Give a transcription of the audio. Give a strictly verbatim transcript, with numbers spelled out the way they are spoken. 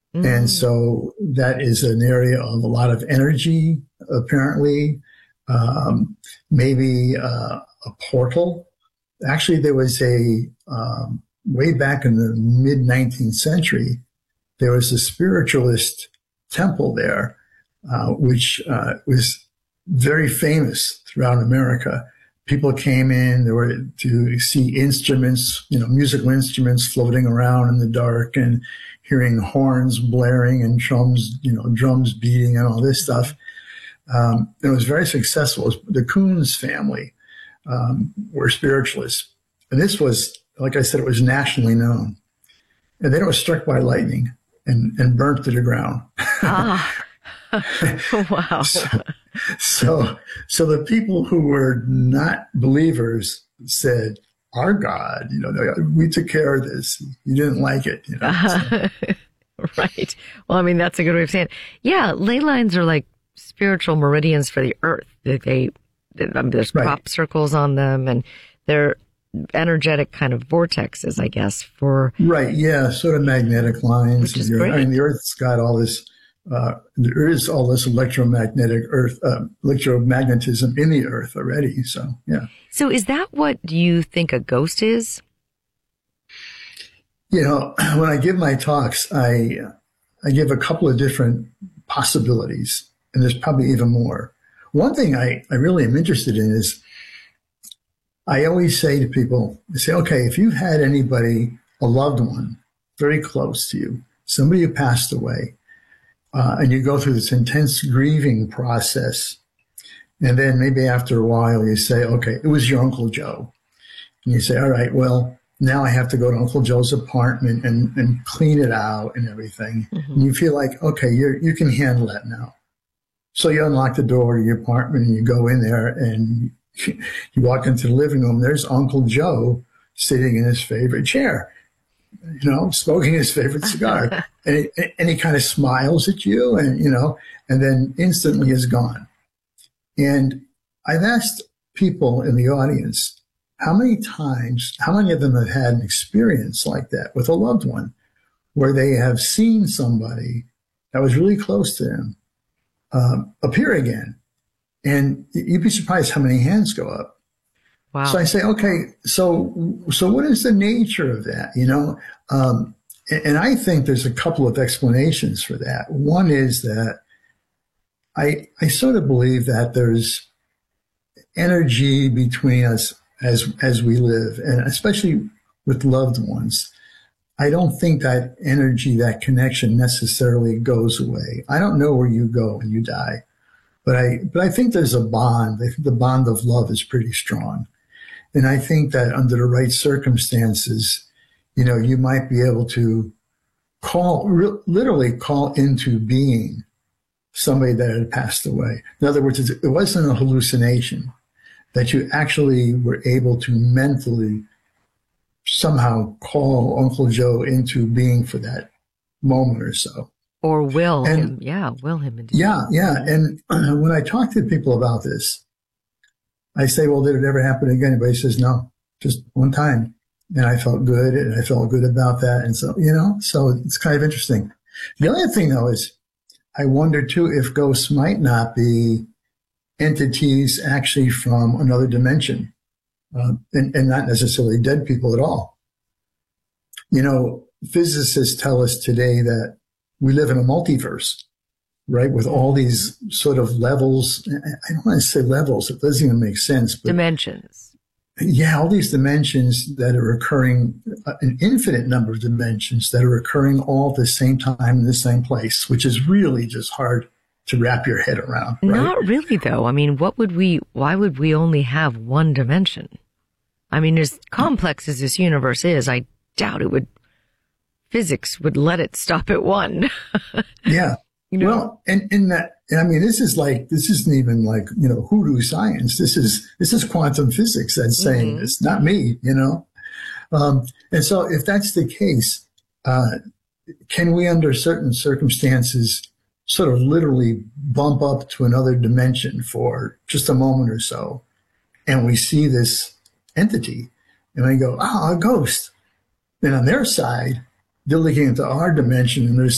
And Mm. so that is an area of a lot of energy, apparently, um, maybe uh, a portal. Actually, there was a, um, way back in the mid nineteenth century, there was a spiritualist temple there, uh, which uh, was very famous throughout America. People came in, there were to see instruments, you know, musical instruments floating around in the dark and hearing horns blaring and drums, you know, drums beating and all this stuff. Um, it was very successful. It was the Coons family um, were spiritualists. And this was, like I said, it was nationally known. And then it was struck by lightning and, and burnt to the ground. Ah, wow. so, so, so the people who were not believers said, our God, you know, we took care of this. You didn't like it, you know. Uh, right. Well, I mean, that's a good way of saying it. Yeah, ley lines are like spiritual meridians for the earth. They, they, I mean, there's Right. crop circles on them, and they're energetic kind of vortexes, I guess, for Right, yeah, sort of magnetic lines. Which is The Earth- great. I mean, the Earth's got all this, uh, there is all this electromagnetic Earth, uh, electromagnetism in the Earth already. So, yeah. So is that what you think a ghost is? You know, when I give my talks, I, I give a couple of different possibilities, and there's probably even more. One thing I, I really am interested in is I always say to people, I say, okay, if you've had anybody, a loved one, very close to you, somebody who passed away, uh, and you go through this intense grieving process, and then maybe after a while you say, okay, it was your Uncle Joe. And you say, all right, well, now I have to go to Uncle Joe's apartment and, and clean it out and everything. Mm-hmm. And you feel like, okay, you're, you can handle that now. So you unlock the door to your apartment and you go in there and you walk into the living room. There's Uncle Joe sitting in his favorite chair, you know, smoking his favorite cigar. and, he, and he kind of smiles at you and, you know, and then instantly is gone. And I've asked people in the audience, how many times, how many of them have had an experience like that with a loved one where they have seen somebody that was really close to them um, appear again? And you'd be surprised how many hands go up. Wow. So I say, okay, so so what is the nature of that? You know, um, and, and I think there's a couple of explanations for that. One is that I I sort of believe that there's energy between us as as we live, and especially with loved ones. I don't think that energy, that connection necessarily goes away. I don't know where you go when you die. But I, but I think there's a bond. I think the bond of love is pretty strong. And I think that under the right circumstances, you know, you might be able to call, re- literally call into being somebody that had passed away. In other words, it wasn't a hallucination, that you actually were able to mentally somehow call Uncle Joe into being for that moment or so. Or will And- him. Yeah, will him. Indeed. Yeah, yeah. And uh, when I talk to people about this, I say, well, did it ever happen again? Everybody says, no, just one time. And I felt good, and I felt good about that. And so, you know, so it's kind of interesting. The other thing, though, is I wonder, too, if ghosts might not be entities actually from another dimension, uh, and, and not necessarily dead people at all. You know, physicists tell us today that we live in a multiverse, right? With all these sort of levels. I don't want to say levels. It doesn't even make sense. But Dimensions. yeah, all these dimensions that are occurring, an infinite number of dimensions that are occurring all at the same time in the same place, which is really just hard to wrap your head around, right? Not really, though. I mean, what would we, why would we only have one dimension? I mean, as complex as this universe is, I doubt it would, physics would let it stop at one. Yeah. You know? Well, and in that, I mean, this is like, this isn't even like, you know, hoodoo science. This is, this is quantum physics that's saying Mm-hmm. this, not me, you know? Um, and so if that's the case, uh, can we, under certain circumstances, sort of literally bump up to another dimension for just a moment or so, and we see this entity, and we go, ah, oh, a ghost. And on their side, they're looking into our dimension, and they're